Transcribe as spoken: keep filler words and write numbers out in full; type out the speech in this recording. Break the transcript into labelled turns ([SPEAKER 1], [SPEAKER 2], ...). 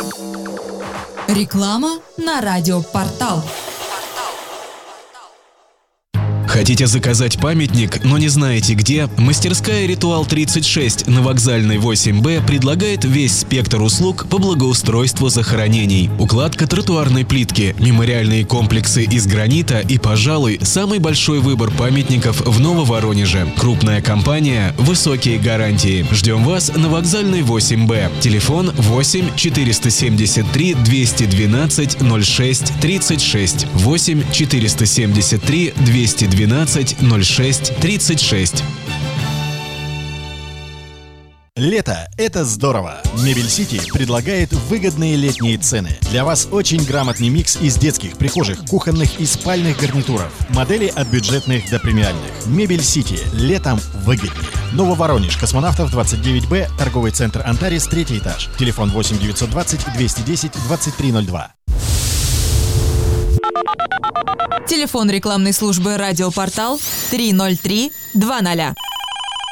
[SPEAKER 1] Реклама на радиопортал.
[SPEAKER 2] Хотите заказать памятник, но не знаете где? Мастерская «Ритуал тридцать шесть» на Вокзальной восемь Б предлагает весь спектр услуг по благоустройству захоронений. Укладка тротуарной плитки, мемориальные комплексы из гранита и, пожалуй, самый большой выбор памятников в Нововоронеже. Крупная компания, высокие гарантии. Ждем вас на Вокзальной восемь Б. Телефон восемь четыреста семьдесят три двести двенадцать ноль шесть тридцать шесть. восемь четыреста семьдесят три двести двенадцать ноль шесть тридцать шесть.
[SPEAKER 3] Лето – это здорово! Мебель Сити предлагает выгодные летние цены. Для вас очень грамотный микс из детских, прихожих, кухонных и спальных гарнитуров. Модели от бюджетных до премиальных. Мебель Сити. Летом выгоднее. Нововоронеж, Космонавтов двадцать девять Б, торговый центр Антарес, третий этаж. Телефон восемь девятьсот двадцать двести десять двадцать три ноль два.
[SPEAKER 1] Телефон рекламной службы «Радиопортал» три ноль три два ноль.